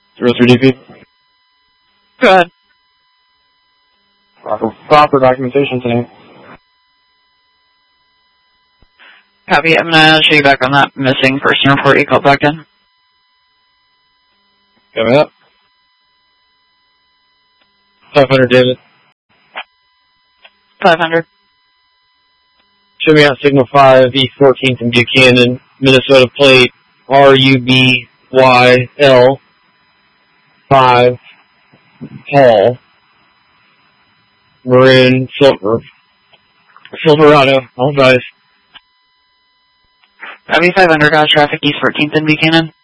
03DP. Go ahead. Proper documentation today. Copy. I'm going to show you back on that missing person report you called back in. Coming up. 500, David. 500. Show me out signal 5, East 14th and Buchanan, Minnesota plate RUBYL 5, Paul, Maroon, Silverado, all guys. Copy. 500, traffic East 14th and Buchanan.